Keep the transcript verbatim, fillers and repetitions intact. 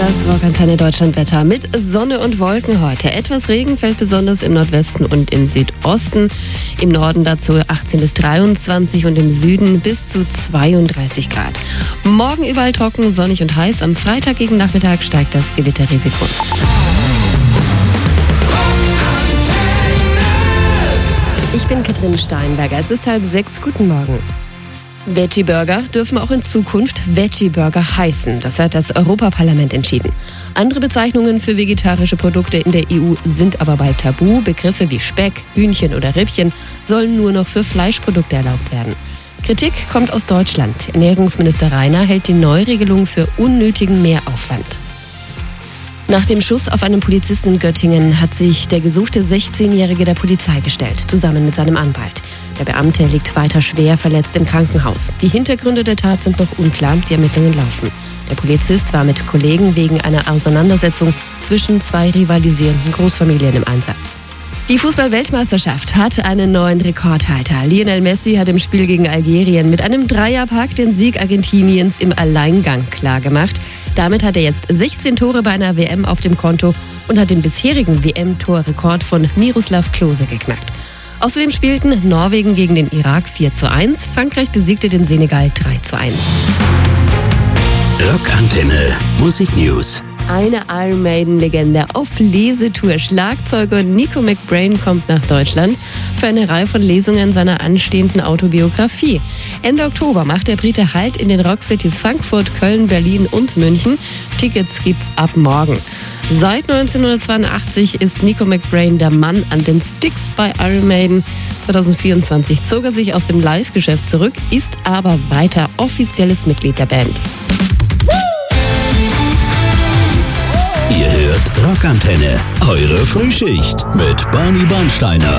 Das Rockantenne Deutschlandwetter mit Sonne und Wolken heute. Etwas Regen fällt besonders im Nordwesten und im Südosten. Im Norden dazu achtzehn bis dreiundzwanzig und im Süden bis zu zweiunddreißig Grad. Morgen überall trocken, sonnig und heiß. Am Freitag gegen Nachmittag steigt das Gewitterrisiko. Ich bin Katrin Steinberger. Es ist halb sechs. Guten Morgen. Veggie-Burger dürfen auch in Zukunft Veggie-Burger heißen. Das hat das Europaparlament entschieden. Andere Bezeichnungen für vegetarische Produkte in der E U sind aber bald tabu. Begriffe wie Speck, Hühnchen oder Rippchen sollen nur noch für Fleischprodukte erlaubt werden. Kritik kommt aus Deutschland. Ernährungsminister Rainer hält die Neuregelung für unnötigen Mehraufwand. Nach dem Schuss auf einen Polizisten in Göttingen hat sich der gesuchte sechzehnjährige der Polizei gestellt, zusammen mit seinem Anwalt. Der Beamte liegt weiter schwer verletzt im Krankenhaus. Die Hintergründe der Tat sind noch unklar, die Ermittlungen laufen. Der Polizist war mit Kollegen wegen einer Auseinandersetzung zwischen zwei rivalisierenden Großfamilien im Einsatz. Die Fußball-Weltmeisterschaft hat einen neuen Rekordhalter. Lionel Messi hat im Spiel gegen Algerien mit einem Dreierpack den Sieg Argentiniens im Alleingang klargemacht. Damit hat er jetzt sechzehn Tore bei einer W M auf dem Konto und hat den bisherigen W M-Torrekord von Miroslav Klose geknackt. Außerdem spielten Norwegen gegen den Irak vier zu eins, Frankreich besiegte den Senegal drei zu eins. Rockantenne Musik News. Eine Iron Maiden-Legende auf Lesetour. Schlagzeuger Nico McBrain kommt nach Deutschland für eine Reihe von Lesungen seiner anstehenden Autobiografie. Ende Oktober macht der Brite Halt in den Rockcities Frankfurt, Köln, Berlin und München. Tickets gibt's ab morgen. Seit neunzehnhundertzweiundachtzig ist Nico McBrain der Mann an den Sticks bei Iron Maiden. zwanzig vierundzwanzig zog er sich aus dem Live-Geschäft zurück, ist aber weiter offizielles Mitglied der Band. Ihr hört Rockantenne, eure Frühschicht mit Barney Bernsteiner.